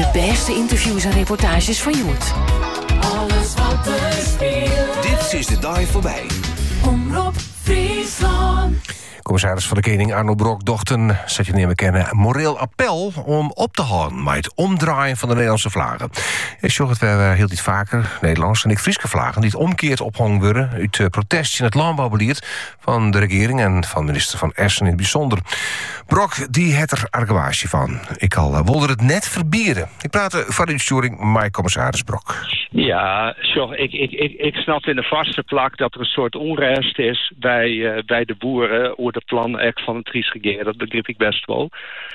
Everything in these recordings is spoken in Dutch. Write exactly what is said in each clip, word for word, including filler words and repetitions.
De beste interviews en reportages van Joet. Alles wat er speelt. Dit is de dag voorbij. Omroep Friesland. Commissaris van de Koning Arno Brok docht een, zet je neer me kennen, moreel appel om op te houden met het omdraaien van de Nederlandse vlaggen. Ik zorg het we heel niet vaker Nederlands en ik Frieske vlaggen die het omkeert ophangen worden uit uh, protest in het landbouwbeleid van de regering en van minister Van Essen in het bijzonder. Brok die het er argwaarsje van. Ik al uh, wilde het net verbieden. Ik praat van de uitsturing met commissaris Brok. Ja, zo, ik, ik, ik, ik snap in de vaste plak dat er een soort onrust is bij, uh, bij de boeren over de plan van het Riesgegeer. Dat begrijp ik best wel.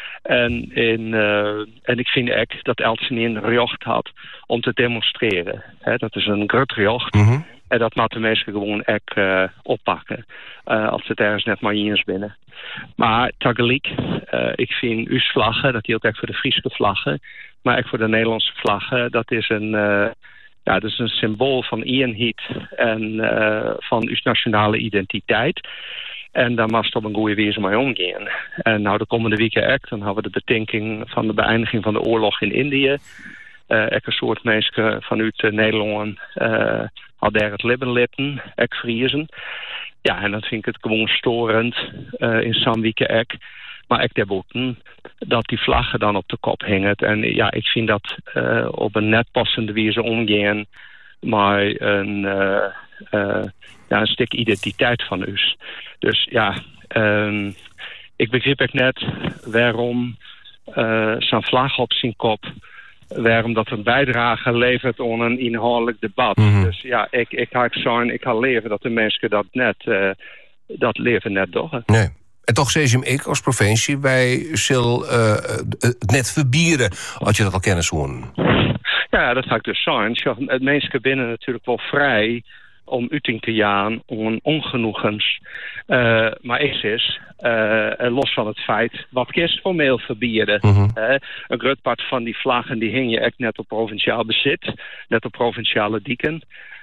En, in, uh, en ik vind ook dat Elsenien recht had om te demonstreren. He, dat is een groot recht. Mm-hmm. En dat moeten mensen gewoon ook uh, oppakken. Uh, als het ergens net maar eens binnen. Maar tegelijk, uh, ik vind uw vlaggen, dat geldt ook voor de Friese vlaggen, maar ook voor de Nederlandse vlaggen, dat is een... Uh, Ja, dat is een symbool van eenheid en uh, van uw nationale identiteit. En daar mag op een goede wijze mee omgaan. En nou, de komende weken ook, dan hebben we de betinking van de beëindiging van de oorlog in Indië. Uh, ook een soort mensen vanuit uh, Nederland uh, had daar het libben litten, ook vriezen. Ja, en dan vind ik het gewoon storend uh, in zo'n weken ook. Maar ik daarboven dat die vlaggen dan op de kop hangen. En ja, ik vind dat uh, op een net passende wijze omgaan. Maar een, uh, uh, ja, een stuk identiteit van ons. Dus ja, um, ik begrijp ook net waarom uh, zo'n vlag op zijn kop, waarom dat een bijdrage levert aan een inhoudelijk debat. Mm-hmm. Dus ja, ik, ik ga zijn, ik ga leven dat de mensen dat net, uh, dat leven net doen. Nee. En toch zei je hem ik als provincie, wij zullen uh, het net verbieden, als je dat al kennis hoort. Ja, dat ga ik dus zijn. Het mensen binnen natuurlijk wel vrij om uiting te gaan, om ongenoegens. Uh, maar is is, uh, los van het feit, wat kist formeel verbieden. Mm-hmm. Uh, een groot part van die vlaggen die hing je echt net op provinciaal bezit, net op provinciale dieken.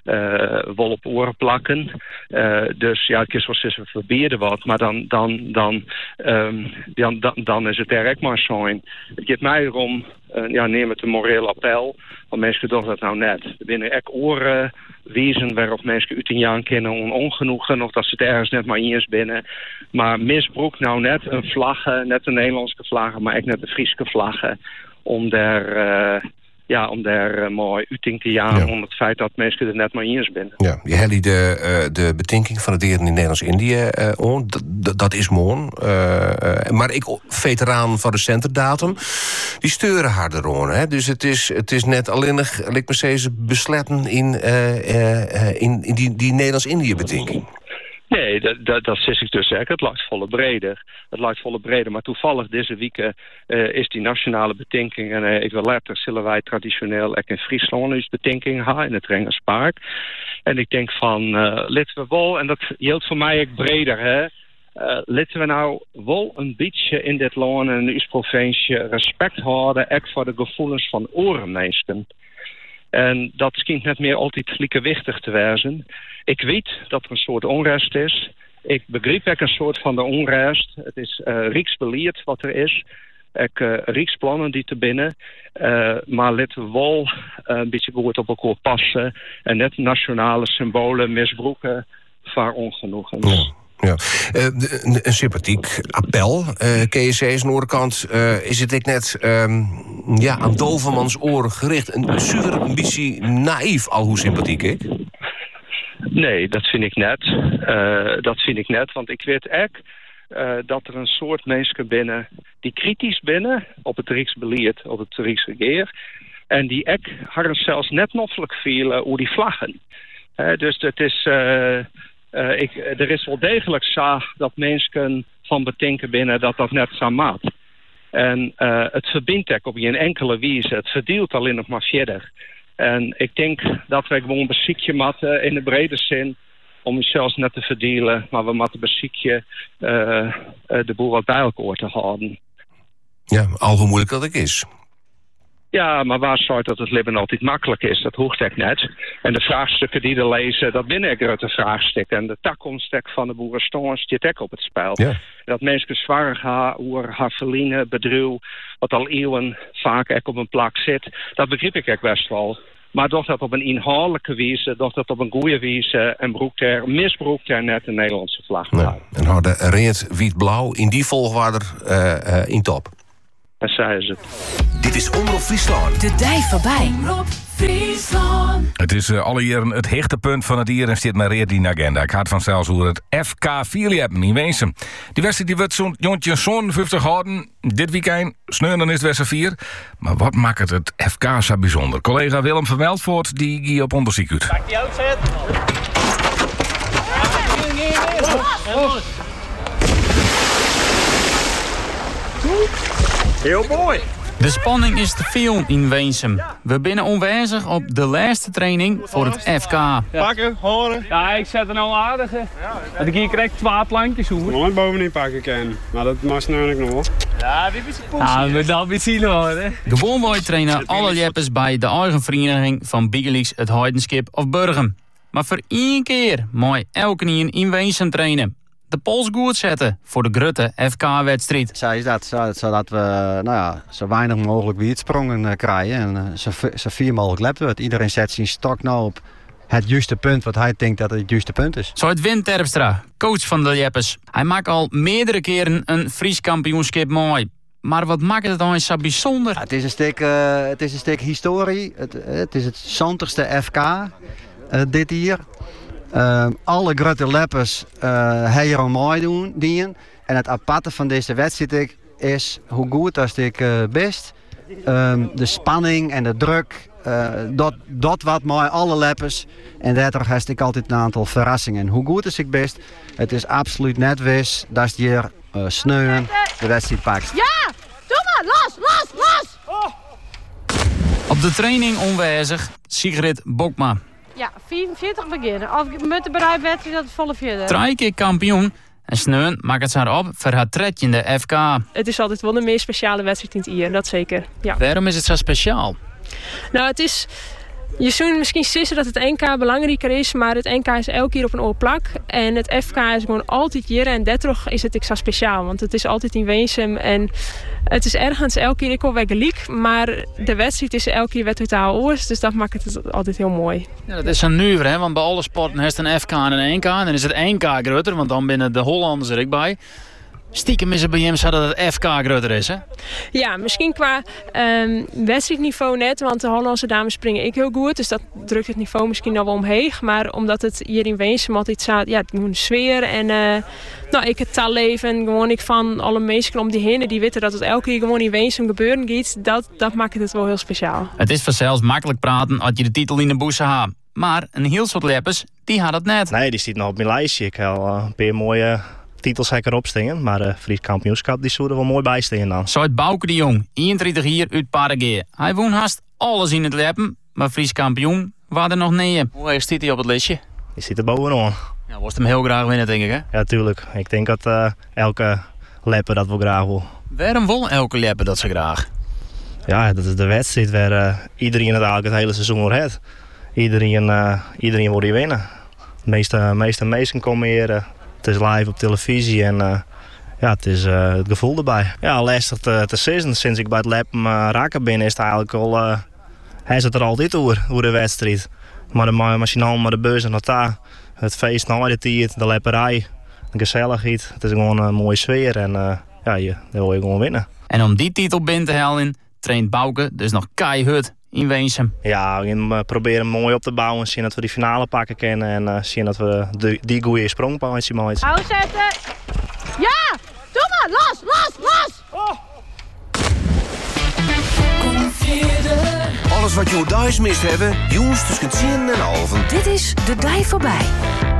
Uh, wol op oren plakken. Uh, dus ja, het is wel eens verbieden wat, maar dan, dan, dan, um, dan, dan, dan is het direct maar zo. Het gaat mij erom, uh, ja, neem het een moreel appel, want mensen doen dat nou net. Er binnen echt oren wezen waarop mensen uit een jaar kennen on ongenoegen, of dat ze het ergens net maar eens binnen. Maar misbruik nou net een vlaggen, net een Nederlandse vlaggen, maar echt net de Friese vlaggen, om daar... Uh, Ja, om daar uh, mooi uiting te jagen, ja. Om het feit dat mensen er net maar eens binnen. Ja, je hebt de, uh, de betinking van het dieren in Nederlands-Indië uh, on. D- dat is mooi. Uh, uh, maar ik, veteraan van de centerdatum, die steuren harder on. Hè? Dus het is, het is net alleen nog, laat me zeggen, besletten in, uh, uh, in, in die, die Nederlands-Indië-betinking. Nee, dat, dat, dat zeg ik dus zeggen. Het lijkt volle breder. Het lijkt volle breder. Maar toevallig deze week uh, is die nationale betinking. En uh, ik wil later zullen wij traditioneel ook in Friesland eens betinking hebben in het Rengerspark. En ik denk van, uh, laten we wel, en dat geldt voor mij ook breder, hè. Uh, laten we nou wel een beetje in dit land en in deze provincie respect houden, ook voor de gevoelens van orenmeesten. En dat schijnt net meer altijd gewichtig te wezen. Ik weet dat er een soort onrust is. Ik begrijp ook een soort van de onrust. Het is uh, rijksbeleid wat er is. Ik uh, rijksplannen die te binnen. Uh, maar laten we wel uh, een beetje goed op elkaar passen. En net nationale symbolen misbruiken voor ongenoegen. Ja. Ja. Uh, een, een sympathiek appel. Uh, K S C is aan de andere kant. Uh, is het ik net um, ja, aan dovermans oren gericht. Een zuur een beetje naïef, al hoe sympathiek ik? Nee, dat vind ik net. Uh, dat vind ik net, want ik weet echt uh, dat er een soort mensen binnen die kritisch binnen op het Rijksbeleid, op het Rijksregeer, en die echt hadden zelfs net noffelijk vielen hoe die vlaggen. Uh, dus het is. Uh, Uh, ik, er is wel degelijk zaag dat mensen van betinken binnen dat dat net zo maat. En uh, het verbindt ook op geen enkele wijze. Het verdeelt alleen nog maar verder. En ik denk dat wij gewoon beziekje matten in de brede zin om onszelf net te verdelen, maar we moeten beziekje uh, uh, de boel wat bij elkaar te houden. Ja, al hoe moeilijk dat ik is. Ja, maar waar zou dat het leven altijd makkelijk is? Dat hoeft echt net. En de vraagstukken die er lezen, dat binnen ik de vraagstukken. En de toekomst van de boerenstand staat ook op het spel. Ja. Dat mensen zwaar gaan over haar verliezen bedrijf, wat al eeuwen vaak ook op een plak zit. Dat begrijp ik ook best wel. Maar doch dat op een inhoudelijke wijze, doch dat op een goede wijze en broekt er, misbroekt er net de Nederlandse vlag. Ja. En hadden reed, wit, blauw in die volgorde uh, uh, in top. En zei ze. Dit is Omroep Friesland. De dij voorbij. Omroep Friesland. Het is uh, alle jaren het heechtepunt van het jaar en staat maar reed in de agenda. Ik had vanzelfs hoe het F K vier hebben in Weesem. Die wedstrijd die wordt zo'n jontje zo'n vijftig houden. Dit weekend, sneu dan is het wedstrijd vier. Maar wat maakt het het F K zo bijzonder? Collega Willem van Meldvoort die ging op onderzoek uit. Pak die uitzet. Heel mooi. De spanning is te veel in Weesem. We binnen onwijzig op de laatste training voor het F K. Pakken, horen. Ja, ik zet er nou aardig. Want ik hier krijg twee plankjes hoor. Mooi bovenin pakken kan. Maar dat mag nu nog. Ja, dit is een poes. Ja, we moeten al weer zien hoor. Gewoon wij trainen alle jeppers bij de eigen vereniging van Biggelix het Heidenskip of Burgum. Maar voor één keer mooi elke niet in Weesem trainen. De pols goed zetten voor de Grutte F K-wedstrijd. Zij is dat, zodat we nou ja, zo weinig mogelijk wierdsprongen krijgen en uh, zo, zo vier mogelijk leppen wordt. Iedereen zet zijn stok nou op het juiste punt wat hij denkt dat het het juiste punt is. Zo het Wim Terpstra, coach van de Jeppes. Hij maakt al meerdere keren een Fries kampioenschap mooi. Maar wat maakt het dan zo bijzonder? Ja, het is een stuk, uh, het is een stuk historie. Het, het is het zantigste F K uh, dit hier. Uh, alle grote leppers uh, heel mooi doen dienen. En het aparte van deze wedstrijd is hoe goed als ik uh, best. Um, de spanning en de druk. Uh, dat, dat wat mooi alle leppers. En daardoor heb ik altijd een aantal verrassingen. Hoe goed is ik best? Het is absoluut net wis dat je hier uh, sneeuwen de wedstrijd pakt. Ja! Doe maar! Los! Los! Los! Oh. Op de training onwijzig Sigrid Bokma. Ja, vierenveertig beginnen. Of met de bereid wedstrijd dat volle vierde. Drie keer kampioen. En Sneun maakt het zo op voor haar tredje F K. Het is altijd wel een meer speciale wedstrijd in het I R, dat zeker. Ja. Waarom is het zo speciaal? Nou, het is... Je zou misschien zeggen dat het N K belangrijker is, maar het N K is elke keer op een oor plak. En het F K is gewoon altijd hier en daardoor is het extra speciaal. Want het is altijd in Weesem en het is ergens elke keer ik wel weer gelijk. Maar de wedstrijd is elke keer weer totaal oors, dus dat maakt het altijd heel mooi. Ja, dat is een nuver, hè? Want bij alle sporten heeft een F K en een N K. En dan is het N K groter, want dan binnen de Hollanders er ook bij. Stiekem is het bij hem zo dat het F K groter is, hè? Ja, misschien qua um, wedstrijdniveau net, want de Hollandse dames springen ik heel goed. Dus dat drukt het niveau misschien al wel omheen. Maar omdat het hier in Weesem altijd staat, ja, een sfeer en uh, nou, ik het talleven, gewoon ik van alle mensen om die heen die weten dat het elke keer gewoon in Weesem gebeuren gaat, dat, dat maakt het wel heel speciaal. Het is vanzelfs makkelijk praten als je de titel in de boezem hebt. Maar een heel soort leppers, die had het net. Nee, die zit nog op mijn lijstje. Ik heb al een paar mooie titels zeker opstingen, maar de Fries kampioenschap die zou er wel mooi bij stingen dan. Zo uit Bouke de Jong, eenentwintig jaar uit Paraguay. Hij woont haast alles in het leppen, maar Fries kampioen waren er nog niet. Hoe staat hij op het lijstje? Die zit er bovenaan. Ja, wordt hem heel graag winnen, denk ik, hè? Ja, tuurlijk. Ik denk dat uh, elke lepper dat wel graag wil. Waarom wil elke lepper dat ze graag? Ja, dat is de wedstrijd waar uh, iedereen het eigenlijk het hele seizoen voor heeft. Iedereen, uh, iedereen wil hier winnen. De meeste, meeste mensen komen hier. Uh, Het is live op televisie en uh, ja, het is uh, het gevoel erbij. Ja, lastig te, te zeggen. Sinds ik bij het Leppen uh, raken ben, is het eigenlijk al... Uh, hij zit er altijd over, over de wedstrijd. Maar de machinaal, maar de beurs en dat daar. Het feest na de tijd, de lepperij, de gezelligheid. Het is gewoon een mooie sfeer en uh, ja, je, daar wil je gewoon winnen. En om die titel binnen te halen, traint Bouke dus nog keihard in Weesem. Ja, we proberen mooi op te bouwen. Zien dat we die finale pakken kunnen. En uh, zien dat we die, die goede sprongpaardje maken. Hou zetten. Ja! Doe maar! Los! Los! Los! Oh. Kom verder. Alles wat je thuis mist hebben, jongens tussen tien en half. Dit is De Dij voorbij.